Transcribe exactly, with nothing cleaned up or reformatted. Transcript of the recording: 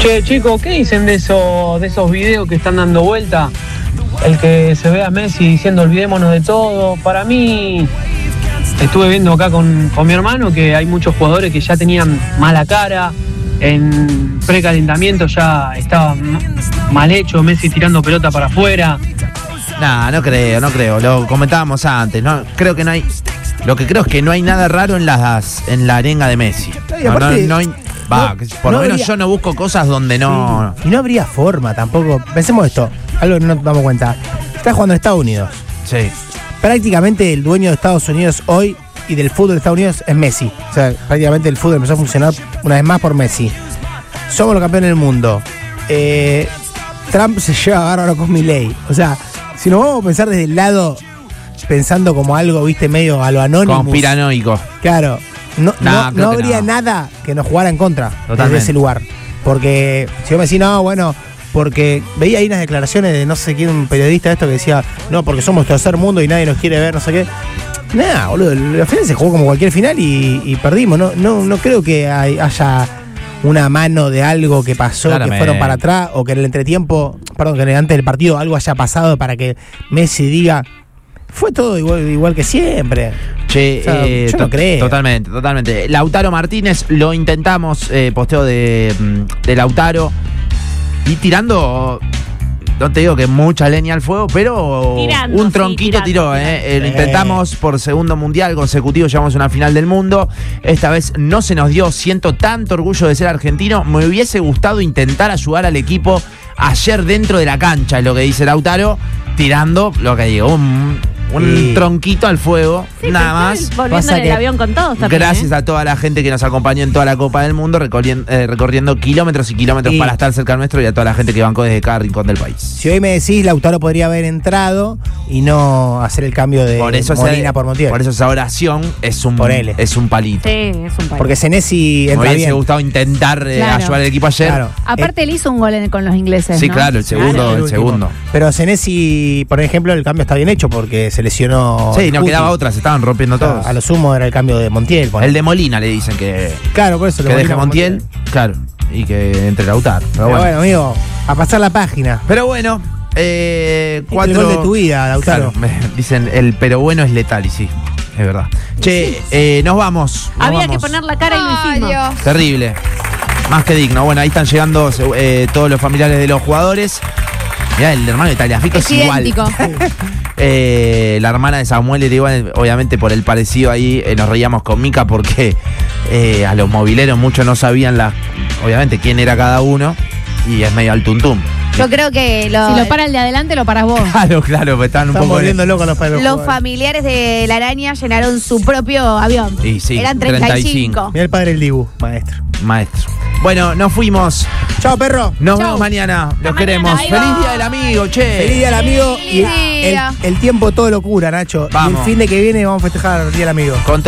Che, chicos, ¿qué dicen de, eso, de esos videos que están dando vuelta? El que se ve a Messi diciendo olvidémonos de todo. Para mí, estuve viendo acá con, con mi hermano que hay muchos jugadores que ya tenían mala cara. En precalentamiento ya estaba mal hecho, Messi tirando pelota para afuera. No, no creo, no creo. Lo comentábamos antes. No, creo que no hay. Lo que creo es que no hay nada raro en las en la arenga de Messi. Y aparte, no, no, no hay, va, no, por no lo menos habría, yo no busco cosas donde no. Sí, y no habría forma tampoco. Pensemos esto, algo que no nos damos cuenta. Está jugando en Estados Unidos. Sí. Prácticamente el dueño de Estados Unidos hoy y del fútbol de Estados Unidos es Messi. O sea, prácticamente el fútbol empezó a funcionar una vez más por Messi. Somos los campeones del mundo. Eh, Trump se lleva bárbaro con Milei. O sea, si nos vamos a pensar desde el lado, pensando como algo, viste, medio a lo anónimo. Conspiranoico. Claro. No, No, no, creo no que habría no. nada que nos jugara en contra Totalmente. desde ese lugar. Porque si yo me decís, no, bueno, porque veía ahí unas declaraciones de no sé quién, un periodista de esto que decía, no, porque somos tercer mundo y nadie nos quiere ver, no sé qué. Nada, boludo, la final se jugó como cualquier final y, y perdimos. No, no, no creo que hay- haya una mano de algo que pasó, Claramente. que fueron para atrás, o que en el entretiempo, perdón, que antes del partido algo haya pasado para que Messi diga, fue todo igual, igual que siempre. Che, O sea, eh, yo no to- creo. Totalmente, totalmente. Lautaro Martínez, lo intentamos, eh, posteo de, mm, de Lautaro. Y tirando, no te digo que mucha leña al fuego, pero Tirando, un sí, tronquito tirando, tiró. tirando. Eh. Eh, Lo Sí. intentamos por segundo mundial consecutivo, llevamos a una final del mundo. Esta vez no se nos dio, siento tanto orgullo de ser argentino. Me hubiese gustado intentar ayudar al equipo ayer dentro de la cancha, es lo que dice Lautaro, tirando lo que digo, un, un Y- tronquito al fuego, Sí, nada pero más. estoy volviendo Pasa en el que- avión con todos también. Gracias ¿eh? a toda la gente que nos acompañó en toda la Copa del Mundo, recorriendo, eh, recorriendo kilómetros y kilómetros Y- para estar cerca nuestro, y a toda la gente que bancó desde cada rincón del país. Si hoy me decís, Lautaro podría haber entrado y no hacer el cambio de Por eso, Molina esa, por Montiel. por eso esa oración es un, Por él. es un palito. Sí, es un país. Porque Senesi Me entra hubiese bien. gustado intentar eh, Claro. ayudar al equipo ayer. Claro. Aparte, él hizo un gol en- con los ingleses. Sí, ¿no? claro, el segundo, Claro, el, último. segundo. Pero Senesi, por ejemplo, el cambio está bien hecho porque se lesionó. Sí, el no Cuti. quedaba otra, se estaban rompiendo O sea, todos. a lo sumo era el cambio de Montiel. ponele. El de Molina le dicen que, Claro, por eso. que lo deje volvimos Montiel, claro, y que entre Lautaro. Pero Pero bueno. bueno, amigo, a pasar la página. Pero bueno, eh, Este cuatro. el gol de tu vida, Lautaro. Claro, me dicen el pero bueno es letal, y sí, es verdad. Che, eh, nos vamos. nos Había vamos. que poner la cara y lo Ay, hicimos. Dios. Terrible. Más que digno. Bueno, ahí están llegando eh, todos los familiares de los jugadores. Mirá, el hermano de Tagliafico es, Es igual. idéntico. Eh, la hermana de Samuel era igual, obviamente por el parecido ahí eh, nos reíamos con Mica porque eh, a los mobileros muchos no sabían la, obviamente quién era cada uno y es medio al tuntum. Yo creo que lo- Ah, eh, eh. si lo para el de adelante, lo paras vos. Claro, claro, pues estaban un Están poco volviendo locos los padres. los familiares de la araña llenaron su propio avión. Y sí, Eran treinta y cinco. treinta y cinco. Mira el padre del Dibu, maestro. maestro. Bueno, nos fuimos. Chao, perro. Nos Chau. vemos mañana. Los mañana, queremos. ahí Feliz va. día del amigo, che. Feliz día al amigo. Y Feliz el, día. el tiempo todo locura, Nacho. Y Vamos. el fin de que viene vamos a festejar el día del amigo. Con